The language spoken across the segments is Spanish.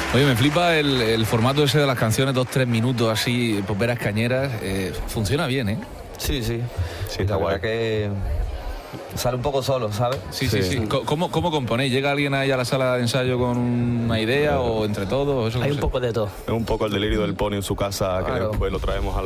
Oye, me flipa el formato ese de las canciones, 2-3 minutos así, poperas cañeras. Funciona bien, ¿eh? Sí. La verdad que sale un poco solo, ¿sabes? Sí. ¿Cómo componéis? ¿Llega alguien ahí a la sala de ensayo con una idea o entre todos? Hay un poco de todo. Es un poco el delirio del Pony en su casa, que después lo traemos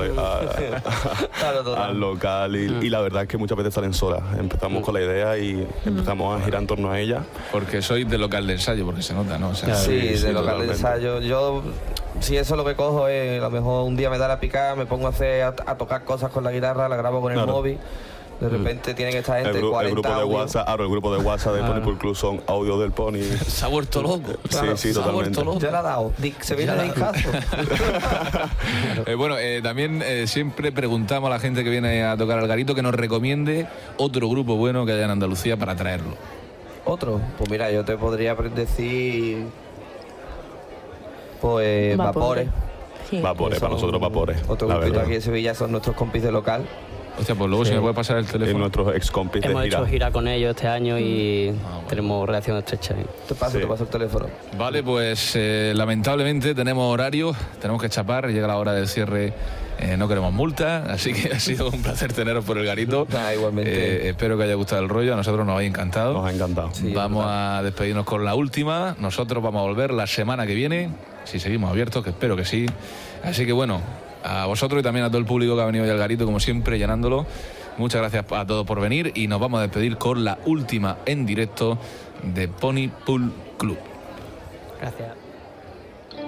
al local y la verdad es que muchas veces salen solas. Empezamos con la idea y empezamos a girar en torno a ella. Porque sois de local de ensayo, porque se nota, ¿no? O sea, sí, de local totalmente. de ensayo. Yo, si eso lo que cojo es, a lo mejor un día me da la picada, me pongo a tocar cosas con la guitarra, la grabo con el móvil. De repente tienen esta gente, el grupo de WhatsApp, el grupo de WhatsApp de Pony Pool Club son audio del Pony. Se ha vuelto loco. Claro, sí, totalmente. Ya la ha dado. Se viene de caso. Bueno, también siempre preguntamos a la gente que viene a tocar al garito que nos recomiende otro grupo bueno que haya en Andalucía para traerlo. ¿Otro? Pues mira, yo te podría decir... Pues Vapores. Sí. Vapores, para nosotros Vapores. Otro grupito aquí de Sevilla son nuestros compis de local. Hostia, pues luego si me puede pasar el Y teléfono. nuestros ex compis de Hemos gira. hecho gira con ellos este año y tenemos relación estrecha. Te paso el teléfono. Vale, pues lamentablemente tenemos horario, tenemos que chapar, llega la hora del cierre, no queremos multa, así que ha sido un placer teneros por el garito. Igualmente. Espero que haya gustado el rollo, a nosotros nos ha encantado. Nos ha encantado. Sí, Vamos a despedirnos con la última, nosotros vamos a volver la semana que viene, si seguimos abiertos, que espero que sí. Así que bueno, a vosotros y también a todo el público que ha venido hoy al garito, como siempre, llenándolo. Muchas gracias a todos por venir y nos vamos a despedir con la última en directo de Pony Pool Club. Gracias.